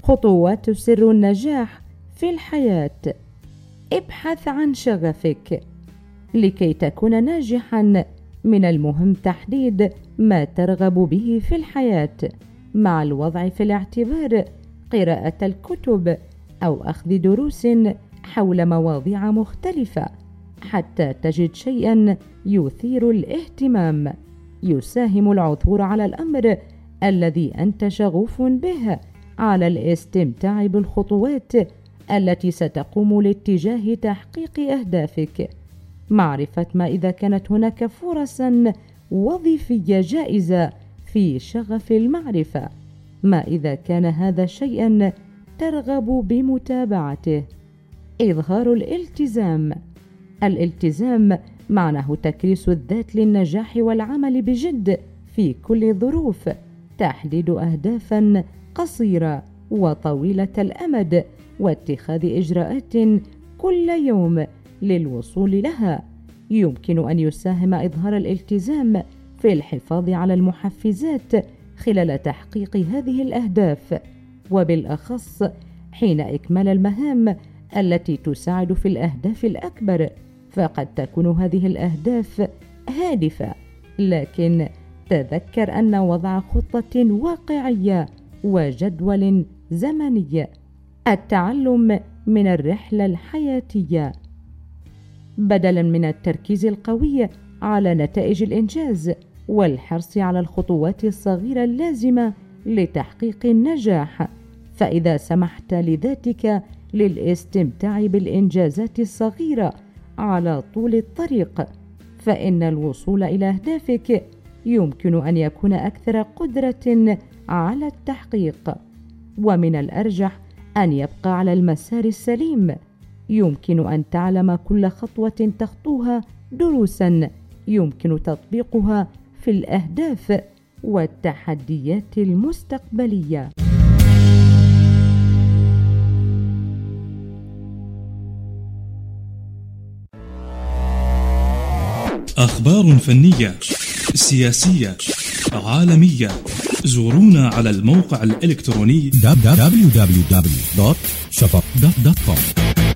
خطوات سر النجاح في الحياة. ابحث عن شغفك. لكي تكون ناجحا من المهم تحديد ما ترغب به في الحياة، مع الوضع في الاعتبار قراءة الكتب أو أخذ دروس حول مواضيع مختلفة حتى تجد شيئا يثير الاهتمام يساهم العثور على الأمر الذي أنت شغوف به، على الاستمتاع بالخطوات التي ستقوم لاتجاه تحقيق أهدافك. معرفة ما إذا كانت هناك فرصا وظيفية جائزة في شغف المعرفة، ما إذا كان هذا شيئا ترغب بمتابعته. إظهار الالتزام. الالتزام معناه تكريس الذات للنجاح والعمل بجد في كل الظروف، تحديد أهدافا قصيرة وطويلة الأمد، واتخاذ إجراءات كل يوم للوصول لها. يمكن أن يساهم إظهار الالتزام في الحفاظ على المحفزات خلال تحقيق هذه الأهداف، وبالأخص حين إكمال المهام التي تساعد في الأهداف الأكبر. فقد تكون هذه الأهداف هادفة، لكن تذكر أن وضع خطة واقعية وجدول زمني. التعلم من الرحلة الحياتية. بدلا من التركيز القوي على نتائج الإنجاز والحرص على الخطوات الصغيرة اللازمة لتحقيق النجاح، فإذا سمحت لذاتك للاستمتاع بالإنجازات الصغيرة على طول الطريق، فإن الوصول إلى أهدافك يمكن أن يكون أكثر قدرة على التحقيق. ومن الأرجح أن يبقى على المسار السليم. يمكن أن تعلم كل خطوة تخطوها دروسا يمكن تطبيقها في الأهداف والتحديات المستقبلية. أخبار فنية، سياسية، عالمية. زورونا على الموقع الإلكتروني www.shafaq.com.